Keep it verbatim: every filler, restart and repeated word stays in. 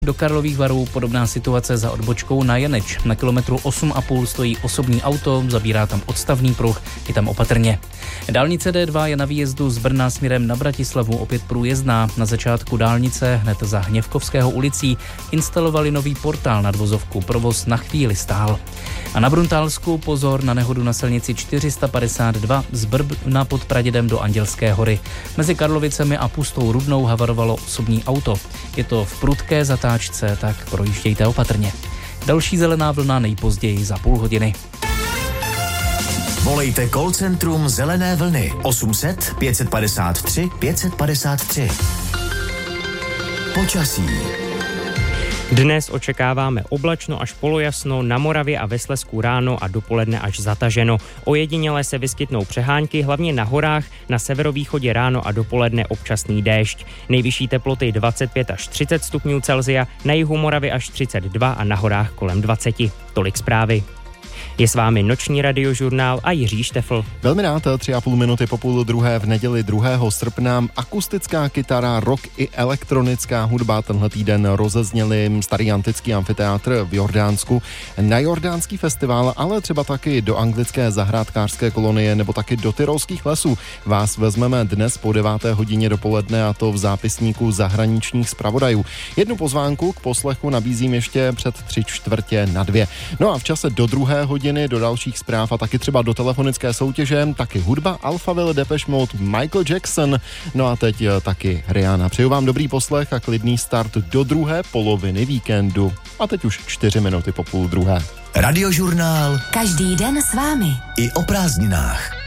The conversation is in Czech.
Do Karlových Varů podobná situace za odbočkou na Janeč. Na kilometru osm a půl stojí osobní auto, zabírá tam odstavný pruh, je tam opatrně. Dálnice D dva je na výjezdu z Brna směrem na Bratislavu opět průjezdná. Na začátku dálnice hned za Hněvkovského ulicí instalovali nový portál nad vozovku. Provoz na chvíli stál. A na Bruntálsku pozor na nehodu na silnici čtyři sta padesát dva z Brna pod Pradědem do Andělské hory. Mezi Karlovicemi a Pustou Rudnou havarovalo osobní auto. Je to v prudké zatáčce, tak projíždějte opatrně. Další zelená vlna nejpozději za půl hodiny. Volejte call centrum Zelené vlny osm set pět padesát tři pět padesát tři. Počasí. Dnes očekáváme oblačno až polojasno, na Moravě a ve Slezsku ráno a dopoledne až zataženo. Ojediněle se vyskytnou přehánky, hlavně na horách, na severovýchodě ráno a dopoledne občasný déšť. Nejvyšší teploty dvacet pět až třicet stupňů Celsia, na jihu Moravy až třicet dva a na horách kolem dvacet. Tolik zprávy. Je s vámi noční radiožurnál a Jiří Štefl. Velmi rád, tři a půl minuty po půl druhé v neděli druhého srpna. Akustická kytara, rock i elektronická hudba tenhle týden rozezněli Starý antický amfiteátr v Jordánsku, na Jordánský festival, ale třeba taky do anglické zahrádkářské kolonie nebo taky do Tyrolských lesů. Vás vezmeme dnes po deváté hodině dopoledne, a to v zápisníku zahraničních zpravodajů. Jednu pozvánku k poslechu nabízím ještě před tři čtvrtě na dvě. No a v čase do druhé hodiny do dalších zpráv a taky třeba do telefonické soutěže, taky hudba Alphaville, Depeche Mode, Michael Jackson, no a teď taky Rihanna. Přeju vám dobrý poslech a klidný start do druhé poloviny víkendu. A teď už čtyři minuty po půl druhé. Radiožurnál. Každý den s vámi. I o prázdninách.